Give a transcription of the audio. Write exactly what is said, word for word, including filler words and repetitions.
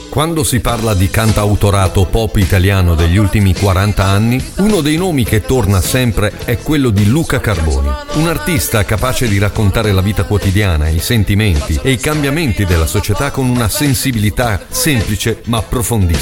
Quando si parla di cantautorato pop italiano degli ultimi quaranta anni, uno dei nomi che torna sempre è quello di Luca Carboni, un artista capace di raccontare la vita quotidiana, i sentimenti e i cambiamenti della società con una sensibilità semplice ma profondissima.